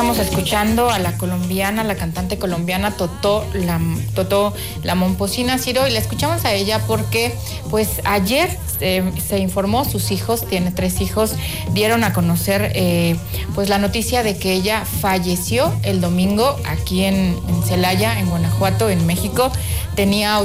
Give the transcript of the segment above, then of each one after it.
Estábamos escuchando a la colombiana, la cantante colombiana Totó la Momposina, Ciro, y la escuchamos a ella porque pues ayer se informó, sus hijos, tiene 3 hijos, dieron a conocer pues la noticia de que ella falleció el domingo aquí en Celaya, en Guanajuato, en México. Tenía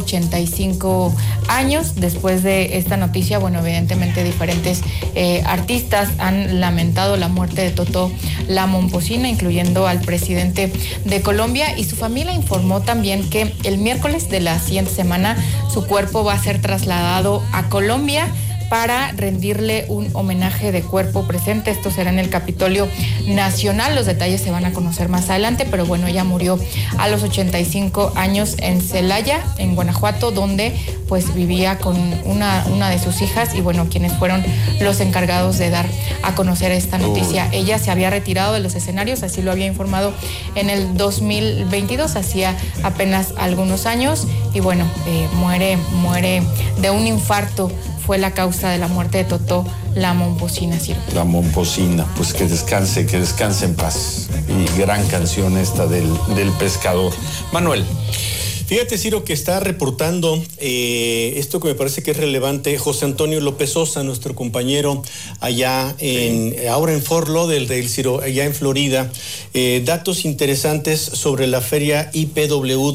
85 años. Después de esta noticia, bueno, evidentemente diferentes artistas han lamentado la muerte de Totó la Momposina, incluyendo al presidente de Colombia, y su familia informó también que el miércoles de la siguiente semana su cuerpo va a ser trasladado a Colombia para rendirle un homenaje de cuerpo presente. Esto será en el Capitolio Nacional. Los detalles se van a conocer más adelante, pero bueno, ella murió a los 85 años en Celaya, en Guanajuato, donde pues vivía con una de sus hijas, y bueno, quienes fueron los encargados de dar a conocer esta noticia. Ella se había retirado de los escenarios, así lo había informado en el 2022, hacía apenas algunos años, y bueno, muere de un infarto. Fue la causa de la muerte de Totó la Momposina, Ciro. La Momposina, pues que descanse en paz. Y gran canción esta del pescador. Manuel. Fíjate, Ciro, que está reportando esto que me parece que es relevante José Antonio López Sosa, nuestro compañero allá ahora en Fort Lauderdale, Ciro, allá en Florida, datos interesantes sobre la feria IPW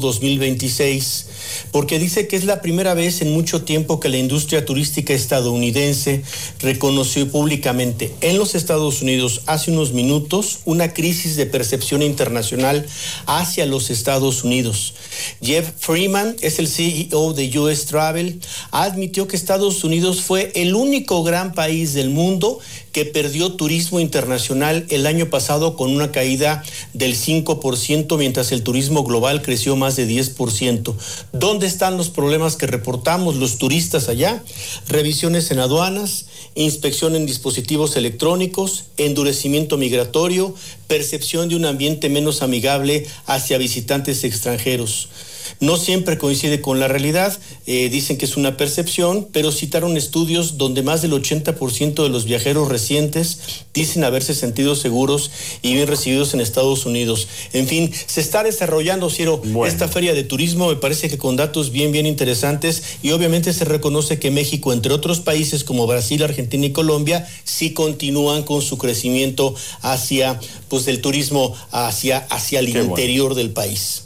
2026, porque dice que es la primera vez en mucho tiempo que la industria turística estadounidense reconoció públicamente en los Estados Unidos hace unos minutos una crisis de percepción internacional hacia los Estados Unidos. Jeff Freeman es el CEO de US Travel, admitió que Estados Unidos fue el único gran país del mundo que perdió turismo internacional el año pasado con una caída del 5%, mientras el turismo global creció más de 10%. ¿Dónde están los problemas que reportamos los turistas allá? Revisiones en aduanas, inspección en dispositivos electrónicos, endurecimiento migratorio, percepción de un ambiente menos amigable hacia visitantes extranjeros. No siempre coincide con la realidad, dicen que es una percepción, pero citaron estudios donde más del 80% de los viajeros recientes dicen haberse sentido seguros y bien recibidos en Estados Unidos. En fin, se está desarrollando, Ciro, esta feria de turismo, me parece que con datos bien interesantes, y obviamente se reconoce que México, entre otros países como Brasil, Argentina y Colombia, sí continúan con su crecimiento hacia, pues, del turismo hacia el interior del país.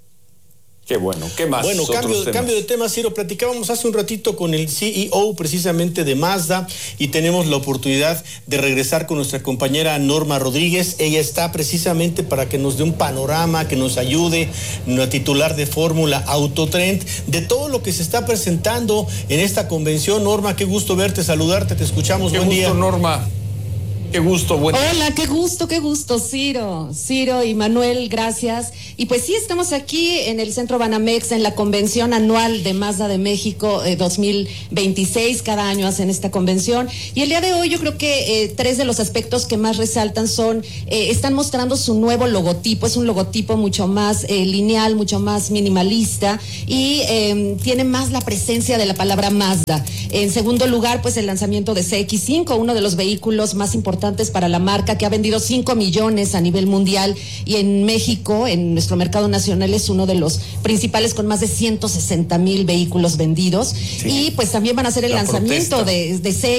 Qué bueno, ¿qué más? Bueno, cambio de tema, Ciro. Platicábamos hace un ratito con el CEO precisamente de Mazda, y tenemos la oportunidad de regresar con nuestra compañera Norma Rodríguez. Ella está precisamente para que nos dé un panorama, que nos ayude, una titular de Fórmula Autotrend, de todo lo que se está presentando en esta convención. Norma, qué gusto verte, saludarte, te escuchamos. Buen día. Qué gusto, Norma. Qué gusto, Hola, qué gusto, Ciro y Manuel, gracias. Y pues sí, estamos aquí en el Centro Banamex, en la convención anual de Mazda de México 2026, cada año hacen esta convención. Y el día de hoy yo creo que 3 de los aspectos que más resaltan son, están mostrando su nuevo logotipo, es un logotipo mucho más lineal, mucho más minimalista, y tiene más la presencia de la palabra Mazda. En segundo lugar, pues el lanzamiento de CX-5, uno de los vehículos más importantes para la marca, que ha vendido 5 millones a nivel mundial, y en México, en nuestro mercado nacional, es uno de los principales con más de 160,000 vehículos vendidos. Sí. Y pues también van a hacer el lanzamiento de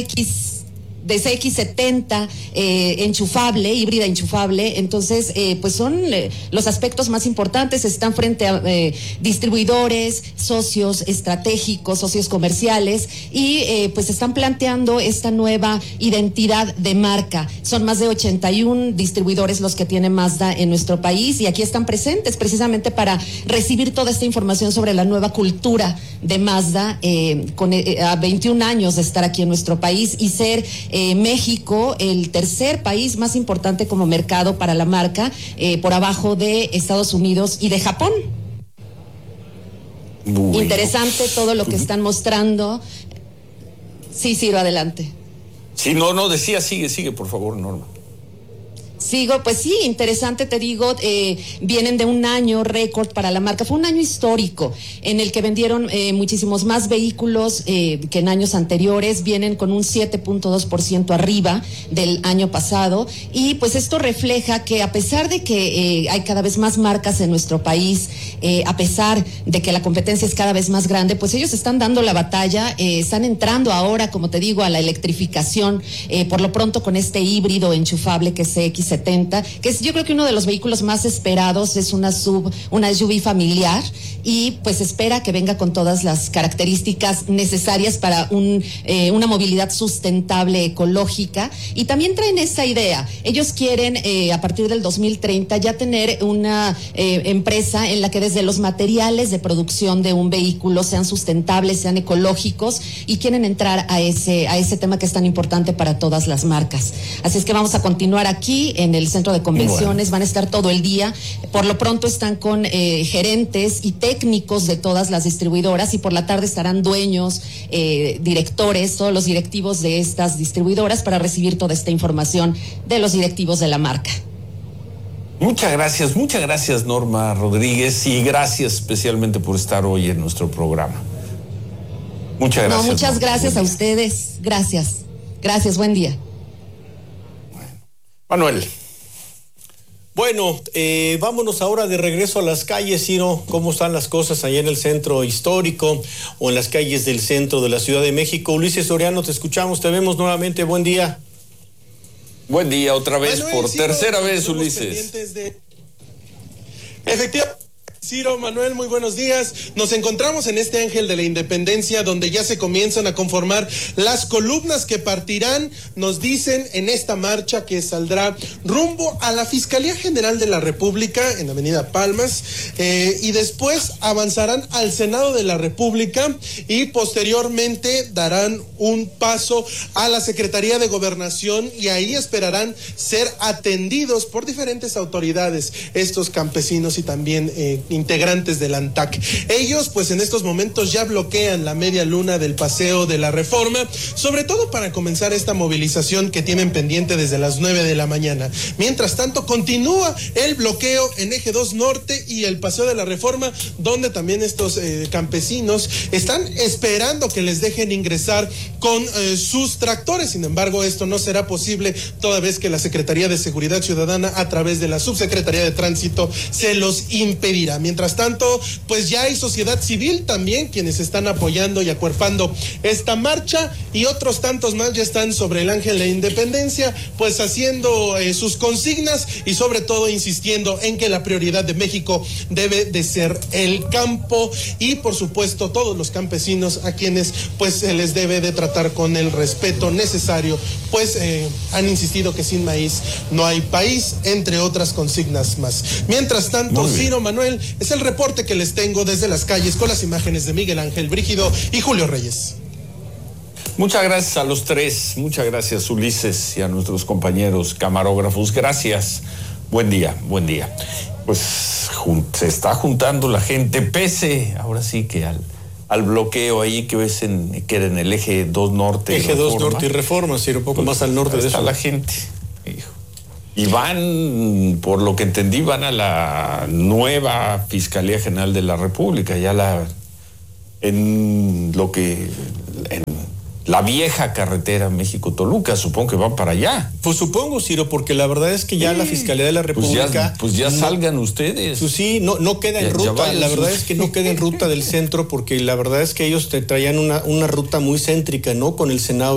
CX70 enchufable, híbrida enchufable. Entonces, pues son los aspectos más importantes. Están frente a distribuidores, socios estratégicos, socios comerciales, y pues están planteando esta nueva identidad de marca. Son más de 81 distribuidores los que tiene Mazda en nuestro país, y aquí están presentes precisamente para recibir toda esta información sobre la nueva cultura de Mazda, a 21 años de estar aquí en nuestro país y ser México el tercer país más importante como mercado para la marca, por abajo de Estados Unidos y de Japón. Bueno. Interesante todo lo que están mostrando. Sí, Ciro, adelante. Sí, no, decía, sigue, por favor, Norma. Sigo, pues sí, interesante, te digo, vienen de un año récord para la marca. Fue un año histórico en el que vendieron muchísimos más vehículos que en años anteriores. Vienen con un 7.2% arriba del año pasado. Y pues esto refleja que a pesar de que hay cada vez más marcas en nuestro país, a pesar de que la competencia es cada vez más grande, pues ellos están dando la batalla, están entrando ahora, como te digo, a la electrificación, por lo pronto con este híbrido enchufable que es X70, que es yo creo que uno de los vehículos más esperados, es una SUV familiar, y pues espera que venga con todas las características necesarias para una movilidad sustentable, ecológica, y también traen esa idea. Ellos quieren a partir del 2030 ya tener una empresa en la que desde los materiales de producción de un vehículo sean sustentables, sean ecológicos, y quieren entrar a ese tema que es tan importante para todas las marcas. Así es que vamos a continuar aquí en el centro de convenciones, van a estar todo el día. Por lo pronto están con gerentes y técnicos de todas las distribuidoras, y por la tarde estarán dueños, directores, todos los directivos de estas distribuidoras para recibir toda esta información de los directivos de la marca. Muchas gracias Norma Rodríguez, y gracias especialmente por estar hoy en nuestro programa. Muchas gracias. No, muchas gracias a ustedes. Gracias, buen día. Manuel. Bueno, vámonos ahora de regreso a las calles, Ciro. ¿Cómo están las cosas allá en el centro histórico o en las calles del centro de la Ciudad de México? Ulises Soriano, te escuchamos, te vemos nuevamente. Buen día. Buen día otra vez, Manuel, por Ciro, tercera vez, Ulises. Efectivamente. Ciro, Manuel, muy buenos días. Nos encontramos en este Ángel de la Independencia, donde ya se comienzan a conformar las columnas que partirán, nos dicen, en esta marcha que saldrá rumbo a la Fiscalía General de la República en Avenida Palmas, y después avanzarán al Senado de la República y posteriormente darán un paso a la Secretaría de Gobernación, y ahí esperarán ser atendidos por diferentes autoridades, estos campesinos y también integrantes del ANTAC. Ellos, pues en estos momentos ya bloquean la media luna del Paseo de la Reforma, sobre todo para comenzar esta movilización que tienen pendiente desde las 9 de la mañana. Mientras tanto, continúa el bloqueo en Eje 2 Norte y el Paseo de la Reforma, donde también estos campesinos están esperando que les dejen ingresar con sus tractores. Sin embargo, esto no será posible toda vez que la Secretaría de Seguridad Ciudadana, a través de la Subsecretaría de Tránsito, se los impedirá. Mientras tanto, pues ya hay sociedad civil también quienes están apoyando y acuerpando esta marcha, y otros tantos más ya están sobre el Ángel de la Independencia, pues haciendo sus consignas y sobre todo insistiendo en que la prioridad de México debe de ser el campo, y por supuesto todos los campesinos a quienes pues se les debe de tratar con el respeto necesario, pues han insistido que sin maíz no hay país, entre otras consignas más. Mientras tanto, Ciro, Manuel, es el reporte que les tengo desde las calles con las imágenes de Miguel Ángel Brígido y Julio Reyes. Muchas gracias a los tres, muchas gracias Ulises y a nuestros compañeros camarógrafos, gracias. Buen día. Pues se está juntando la gente, pese ahora sí que al bloqueo ahí que ves que era en el Eje 2 Norte. Eje 2 Norte y Reforma, sí, un poco pues, más al norte de eso. Está la gente, hijo. Y van, por lo que entendí, van a la nueva Fiscalía General de la República, en la vieja carretera México-Toluca, supongo que van para allá. Pues supongo, Ciro, porque la verdad es que ya la Fiscalía de la República... Pues ya salgan ustedes. Pues sí, no queda en ruta, la verdad es que no queda en ruta del centro, porque la verdad es que ellos te traían una ruta muy céntrica, ¿no? Con el Senado